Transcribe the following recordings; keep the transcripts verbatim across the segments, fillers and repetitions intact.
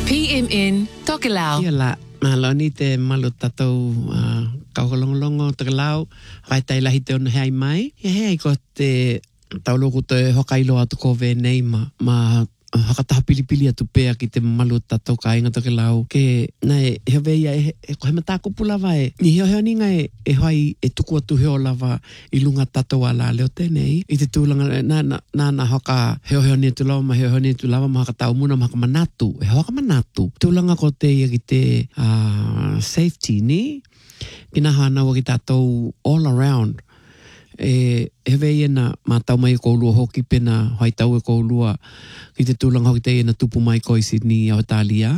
P M N Tokelau. Ia la, maloni te malu tatou uh, kaukalongolongo Tokelau. Kai tai lahi te ona hei mai. Ia hei ko te tauloku te hokailo atu ko venei ma, ma hakataha pilipili atu pea ki te malu tatou ka inga Tokelau. Ke nai he veia e, e ko he mata kupula vai. Ni heo heo ninga e, e hoi e tuku atu heo lava i lunga tatou ala leo tenei. I te tūlanga na, na, na, na haka heo heo ni tu lava ma heo heo ni tu lava ma haka tau muna ma haka manatu. E haka manatu. Tūlanga ko te ia ki te uh, safety ni. Kina hana wa ki tatou all around. E hewe ia na mātau mai e koulua hoki pena haitau e koulua ki te tūlanga hoki te ia na tupu mai ko i Sydney au Italia.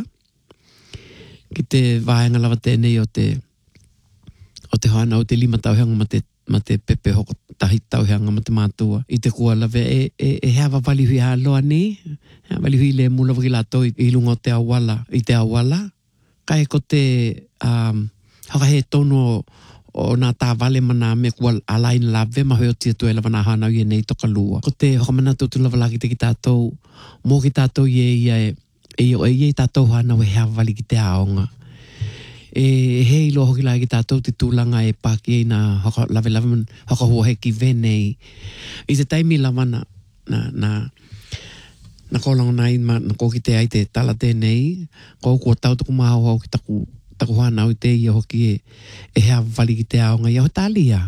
Ki te vāenga lava tēnei o te o te hana o te lima tau heanga ma te, ma te pepe hoko tahi tau heanga ma te mātua. I te kua lave e, e, e heawa walihui a loa ni. Hea walihui le mula waki lato i, i lunga o te awala. I te awala. Kai ko te um, haka he tono o nā tā vale mana me kua alaina la ve mahoi o tia tu e lava nā hana i e nei toka lua. Ko te hokamana tō tu lava laki te ki tātou, mō ki tātou i e ia e, e o e i tātou hana o e hea vali ki te aonga. E hei lo hoki lai ki tātou te tūlanga e pāki e nā haka lave lave man haka hua he ki venei. I te taimi lava na, na, na, na kōlanga nai ma na kōki te ai te tala tēnei, kō kua tau tuku maho hau ki taku taku hana o te ia hoki e, e hea wali ki te aonga i au Italia.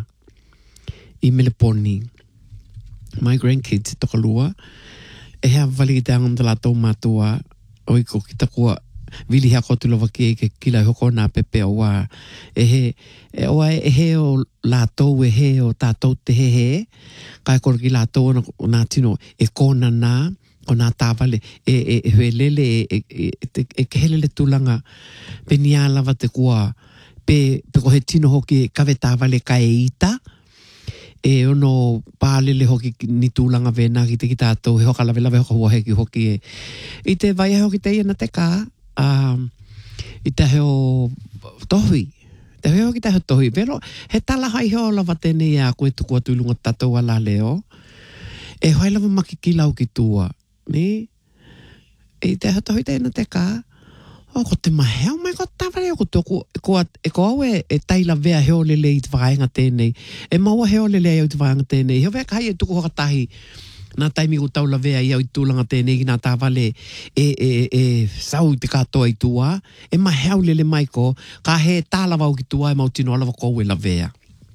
I Meleponi. My grandkids toka lua. E hea wali ki te aonga mta la tau mātua. Oi ko ki takua vili hea kotu lava ki e ke kila hoko nā pepe o wā. E he, e oa e he o la tau e he o tātou te he he. Kai kora ki la tau o nā tino e kōna nā. Ko nā tāwale, e, e, e hue lele, e, e, e, e ke helele tūlanga, pe ni alawa te kua, pe, pe ko he tino hoki, kawe tāwale ka e ita, e ono pālele hoki ni tūlanga vena ki te ki tātou, he hoka lawe lawe hoka hua heki hoki e. I te vai hoki te ia na te kā, um, i te heo tohui, te heo hoki te heo tohui, pero he tala hai heo lawa tēnei a koe tuku atu ilunga tātou ala leo, e hoi lawa makikilau ki tua, ni e te hata hoi tēna te kā o ko te maheo mai ko tāware o ko tōku e ko, e ko au e, e taila vea heo lele i te whaenga tēnei e maua heo lele i te whaenga tēnei heo vea kai e tuku hoka tahi nā taimi ko taula vea i au i tūlanga tēnei ki nā tāwale e, e, e sau i te kātoa i tua e maheo lele mai ko ka he tālawa o ki tua e mau tino alawa kou e la vea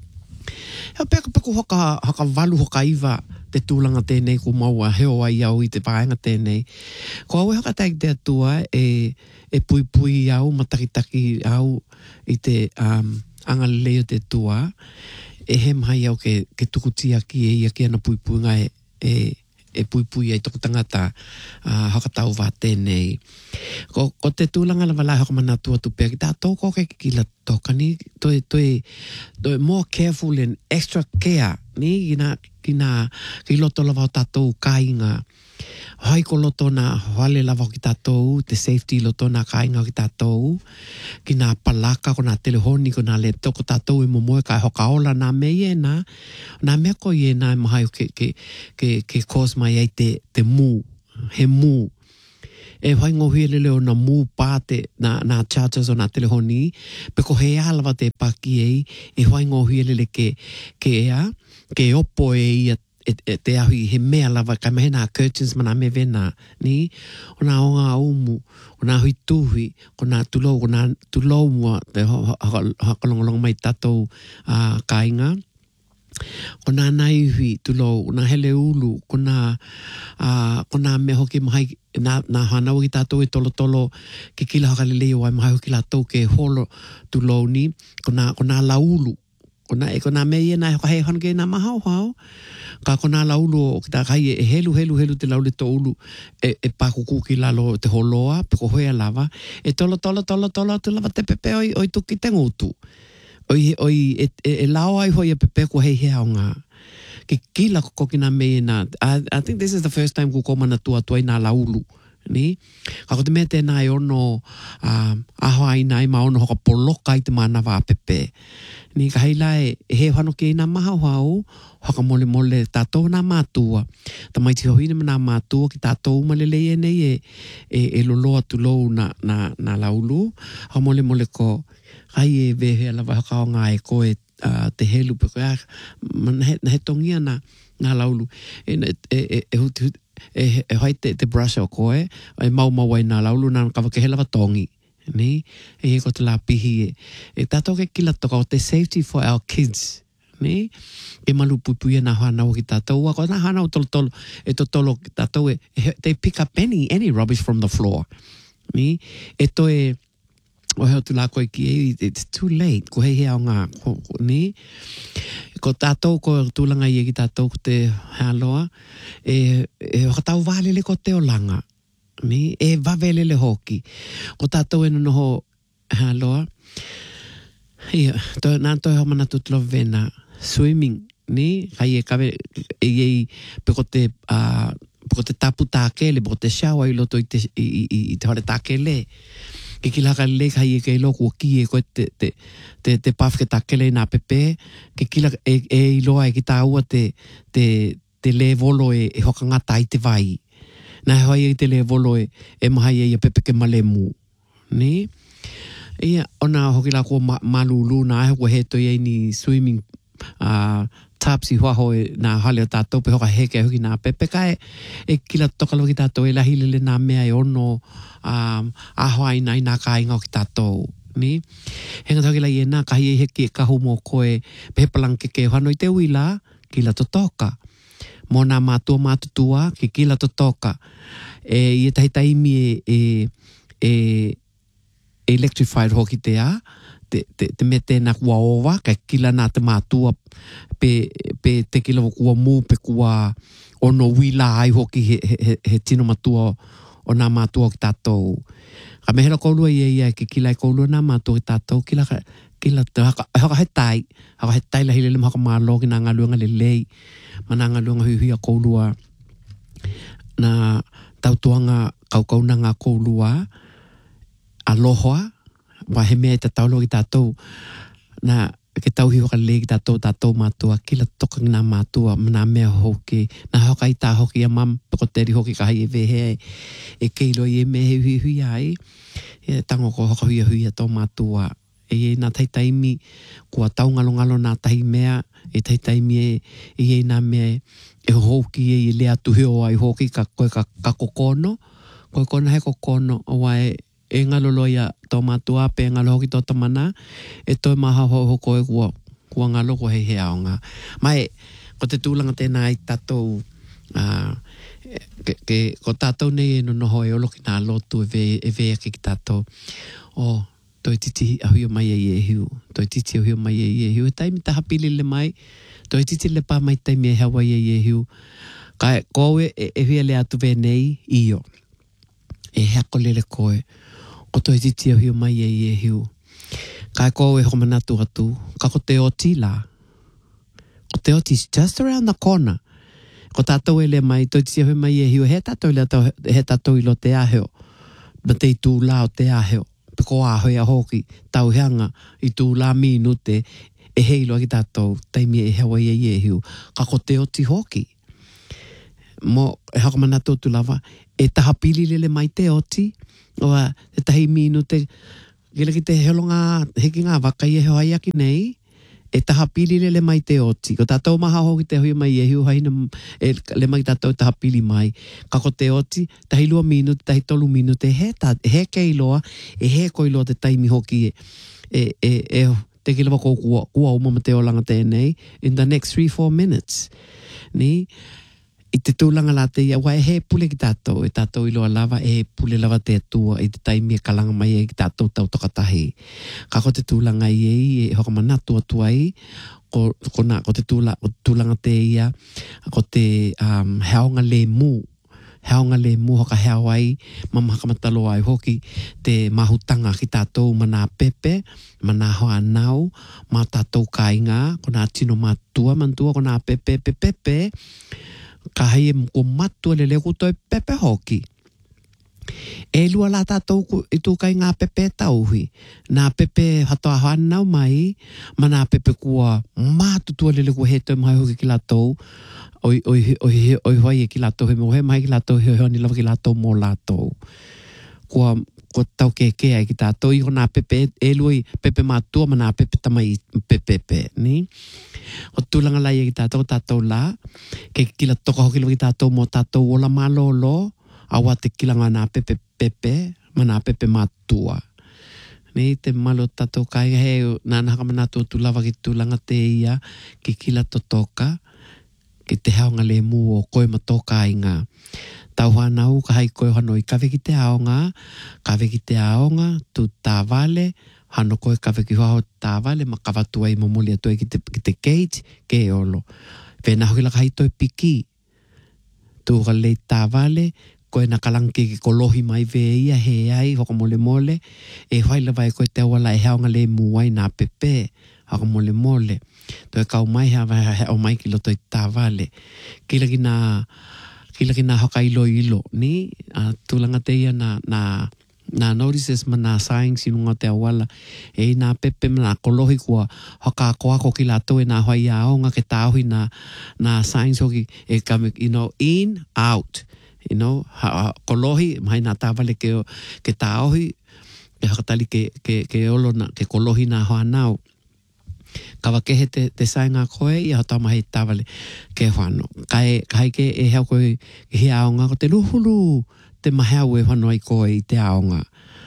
heo peka peku hoka, hoka walu hoka iwa te tūlanga tēnei ko maua heo ai au i te whaenga tēnei. Ko au e haka taik te atua e, e pui pui au, matakitaki au i te um, anga leo te tua. E he mai au ke, ke tukutia ki e ia ki ana pui pui ngai e, e pui pui ai toku tangata uh, haka tau wā tēnei. Ko, ko te tūlanga la walai haka mana tua tupea ki tātou ko ke kila toka ni toi, toi, toi more careful and extra care ni gina kina ki loto lava o tātou kāinga. Hai ko loto na hale lava o ki tātou, te safety loto na kāinga o ki tātou, ki nā palaka, ko nā telehoni, ko nā laptop, ko tātou e momoe kai hoka ola nā mei e nā, nā mea ko i e nā e mahai o ke, ke, ke, ke cause mai ai te, te mū, he mū. E whai ngohi lele o na mū pāte na, na chargers o na telehoni, pe ko he alawa te paki ei, e whai ngohi lele ke, ke ea, ke opo e ia e, e te ahui he mea lava, kai mahe nā curtains mana me vena, ni? O nā onga umu, o nā hui tuhi, o nā tulou, o nā tulou mua, te hakalongolong mai tatou uh, kāinga. Ko nā naihui tulou, nā hele ulu, ko nā, uh, ko nā me hoki mahai, nā, nā hanau ki tātou e tolo tolo, ke kila haka leleo ai mahai hoki lātou ke holo tulou ni, ko nā, ko nā laulu, ko nā, e ko nā mei e nā hoka hei hanke nā mahau hau, ka ko nā laulu o ki tā kai e helu helu helu te laule to ulu, e, e pākuku ki lalo te holoa, pe ko hoea lava, e tolo tolo tolo tolo tu lava te pepe oi, oi tuki te ngutu. Oi, oi, e, e, e lao ai hoi a pepe ko hei hea o ngā. Ke kila ko ki nā mei nā. I, I think this is the first time ko komana tua tua i nā laulu. Ni, kako te mea tēnā e ono uh, aho ai nai ma ono hoka poloka i te mana wā pepe. Ni ka heila e he whano ke ina maha whau, hoka mole mole tātou nā mātua. Ta mai ti hoine ma nā mātua ki tātou malele e nei e, e, e loloa tu lou na, na, na laulu. Hoka mole mole ko hai e vehe alawa hoka o ngā e ko e uh, te helu pe ko ea, na he, he tongia na, na laulu. E, e, e, e huti huti. E, e hoi te, te brush o koe, e mau mau ai nā laulu nā kawa ke helawa tongi. Ni, e he ko te la pihi e. E tātou ke kila toka o te safety for our kids. Ni, e malu pupuia nā hana o ki tātou. Ua ko nā hana o tolo tolo, e to tolo ki tātou e, they pick up any, any rubbish from the floor. Ni, e to e, o heo tu la koe ki e, it's too late, ko hei hea o ngā, ko, ko, ni. Ko tātou, ko tūlanga i e ki tātou ko te haloa, e, e wakatau wālele ko te o langa. Ni, e wavelele hoki. Ko tātou e noho haloa, ia, to, nā toi ho mana tutlo vena, swimming, ni, kai e kawe, e ei, peko te, uh, peko te tapu tākele, peko te shawa i loto i te, i, i, i te hore tākele. Ke ki laka le kai e kei loko ki e koe te, te, te, te paf ke takele nā pepe, ke ki laka e, e iloa e ki tā ua te, te, te le volo e, e hoka ngata i te vai. Nā hoi e te le volo e, e mahai e i a pepe ke male mu. Ni? Ia, ona hoki lako ma, malulu nā e hoko he toi e ni swimming uh, tapsi huaho e nā hale o tātou pe hoka heke hoki nā pepe kai e kila tokalo ki tātou e lahilele nā mea e ono um, aho ai nai nā kāinga o ki tātou. Ni? Henga toki lai e nā kahi e heke e kahu mō koe pehepalang ke ke whanoi te uila kila totoka. Mō nā mātua mātutua ki kila totoka. E i e tahi taimi e, e, e electrified hoki te a, te, te, te me tēnā kua owa, ka kila nā te mātua pe, pe te kila kua mū, pe kua ono wila ai hoki he, he, he tino matua o nā mātua ki tātou. Ka mehera koulua i e ia ke kila e koulua nā mātua ki tātou, kila, kila te haka, haka he tai, haka he tai lahi lele haka mālo ki nā ngā luenga le lei, ma nā ngā luenga hui hui a koulua, nā tautuanga kaukau nā ngā koulua, aloha, wa he mea te taulo ki tātou, na ke tauhi hoka le ki tātou, tātou mātua, kila toka ki nā mātua, nā mea hoki, nā hoka i tā hoki a mam, peko teri hoki ka hai e vehe, e keilo i e me he hui hui ai, e tango ko hoka hui hui a tō mātua, e e nā taitaimi, kua tau ngalo ngalo nā tahi mea, e taitaimi e, e e nā mea, e hoki e i lea tuhio ai hoki, ka koe ka, ka kokono, koe kona he kokono, o wae, e ngalolo ia tō mātua, pe ngalo hoki tō tamana, e toi maha ho koe kua, kua ngalo ko hei hea o ngā. Mai, ko te tūlanga tēnā i tātou, uh, ke, ke, ko tātou nei e no noho e olo ki nā lotu e ve, e ve ake ki tātou. O, toi titi ahui o mai e i e hiu, toi titi ahui o mai e i e hiu, e taimi taha pili le mai, toi titi le pā mai taimi e hawa i e i e hiu. Kai, koe e, e hui le atu ve nei, iyo. E hako lele koe. Ko toi titi au hiu mai e i e hiu. Kai kou e hoko manatu atu. Ka ko te oti la. Ko te oti is just around the corner. Ko tātou e le mai, toi titi au hiu mai e hiu. He tātou le atau, he tātou ilo te aheo. Ma te i tū la o te aheo. Peko ahoi a hoki. Tau heanga i tū la minute. E heilo ki tātou. Taimi e hewa i e hiu. Ka ko te oti hoki. Mo e hoko manatu atu lava. E taha pili lele mai te oti. Oa, te tahi minu te, kila ki te helonga, heki ngā waka i e heo aiaki nei, e taha pili le le mai te oti. Ko tātou maha hoki te hui mai e hiu haina, e, le mai tātou taha pili mai. Kako te oti, tahi lua minu, tahi tolu minu, te he, tā, he kei loa, e he koi loa te taimi hoki e, e, e, e te kila wako kua, kua umama te olanga tēnei, in the next three, four minutes. Ni, i te tūlanga la te ia, wai he pule ki tātou, e tātou iloa lava, e pule lava te atua, i te taimi e kalanga mai e ki tātou tau tokatahi. Kako te tūlanga i e, e hoka manatu atua i, ko, ko, na, ko te tūla, ko tūlanga te ia, ko te um, heaonga le mū, heaonga le mū hoka heo ai, mama haka matalo ai hoki, te mahutanga ki tātou mana pepe, mana hoa nau, ma tātou kainga, ko nā tino matua, mantua, ko nā pepe, pepe, pepe, ka hai e mko matua le lego toi pepe hoki. E lua la tātou i tūkai ngā pepe tauhi. Nā pepe hatoa hanau mai, ma nā pepe kua mātutua lele kua he toi mai hoki ki lātou, oi, oi, oi, oi hoi e ki lātou, he mo he mai ki lātou, he hoi ni lawa ki lātou mō lātou. Kua, kua tau ke ke ai ki tātou, i ho nā pepe, e lua i pepe mātua, ma nā pepe tamai pepe pepe, ni? O tūlanga lai e ki tātou, tātou la, ke ki la toka hoki lawa ki tātou mō tātou ola mālolo, awa te kilanga nā pepe pepe, ma nā pepe mātua. Nei, te malo tato kai he, nā naka mana tō tūlawa ki tūlanga te ia, ki kila totoka, ki te haonga le mū o koe matoka ai ngā. Tau hanau, ka hai koe hanoi, kawe ki te aonga, kawe ki te aonga, tū tā vale, hano koe kawe ki hoa tā vale, ma kawatua i momoli atoe ki te, ki te cage, ke olo. Pēnā hoki laka hai toi piki, tū ka lei tā vale, koe na kalanke ki kolohi mai veia he ai, hoko mole mole, e whaila vai koe te awala e haonga le muai nā pepe, hoko mole mole. Toi kau mai hea vai hea o mai ki loto i tā vale. Kila ki nā, kila ki nā hoka ilo ilo, ni, uh, tūlanga te ia nā, nā, nā notices ma nā signs inunga te awala, e nā pepe ma nā kolohi kua hoka koako ki lātou e nā hoi aonga ke tāhui nā, nā signs hoki, e kame, you know, in, out. You know, ha, kolohi, mai nā tāwale ke, ke tāohi, ke hakatali ke, ke, ke olo na, ke kolohi nā hoa nau. Kawa kehe te, te sai ngā koe, i hata mahi tāwale ke whano. Kai, kai ke e heo koe he aonga, ko te luhulu, te mahau e whano ai koe i te aonga.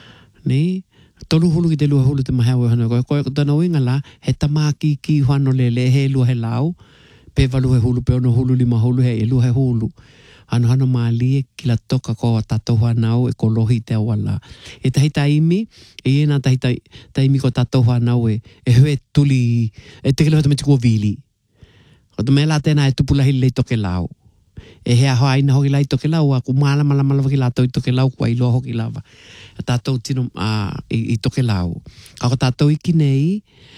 Ni? Tolu hulu ki te luhulu te mahau e whano koe. Koe ko tana uinga la, he tamaki ki whano lele, he lua he lau, pe walu he hulu, pe ono hulu lima hulu, he e lua he hulu. Ano hano maalie ki la toka ko tatohu anau e kolohi te awala. E tahi taimi, e ena tahi taimi ko tatohu anau e, e hue tuli, e te kelewa te meti kua vili. Ko te mea la tēnā e tupulahi lei toke lau. E hea hoa aina hoki lai toke lau, a ku maala mala mala waki lātou i toke lau, kua iloa hoki lawa. A tātou tino uh, i, i toke lau. Ka ko tātou i kinei,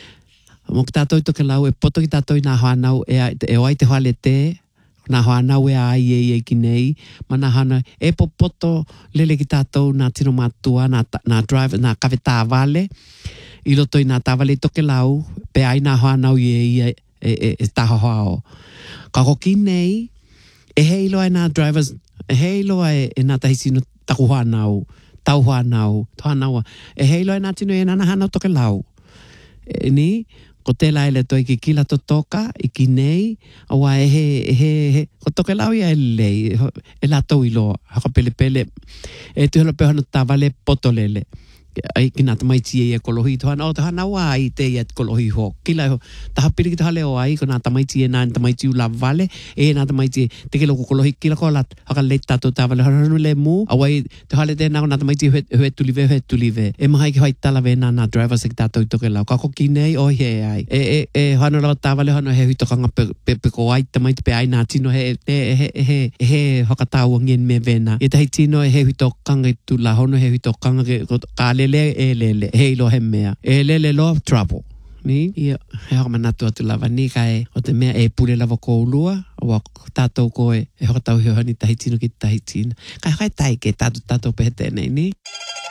mo ki tātou i toke lau, e poto ki tātou i nā hoa anau, e, e oai te hoa le te, nā hoa nau e ai e e ki nei, ma nā hana e popoto lele ki tātou nā tino mātua, nā, nā drive, nā kawe tā vale, i loto i nā tā vale i toke lau, pe ai nā hoa nau e e, e, e, e tā hoa o. Ka ko ki nei, e hei loa e nā drivers, e hei loa e, e nā tahi sino taku hoa nau, tau hoa nau, toha naua, e hei loa e nā tino e nā hana toke lau. E, ni, ko te lai le toi ki kila to toka, i ki nei, awa e he, he, he, ko toke lau ia e lei, e la tau ilo, haka pele pele, e tu hana pehana tā vale poto lele. Ai ki nā tamaiti e e kolohi, tohana o tohana wā i te i at kolohi ho. Kila ho, taha piri ki taha leo ai, ko nā tamaiti e nā tamaiti u la vale, e nā tamaiti e te ke loko kolohi, kila ko lat, haka le tato tā vale, hana le mū, awai, te hale tēnā ko nā tamaiti hue, hue tulive, hue tulive. E mahai ki hoi talawe nā nā drivers e ki tātou i toke lau, kako ki nei, o he ai. E, e, e, hana lawa tā vale, hana he hui tokanga pe, pe, pe ko ai, tamaiti pe ai nā tino, he, he, he, he, he, haka tāua ngien me vena. E tahi tino e he hui tokanga i tu la hono, he hui tokanga ke, ka lele e lele, he ilo he mea. E lele lo, trouble. Ni, ia, he haka manatu atu lava, ni kai, o te mea e pule lava ko ulua, o tātou koe, e haka tau hiohani tahi tino ki tahi tino. Kai kai tai ke tātou tātou pehe tēnei, ni?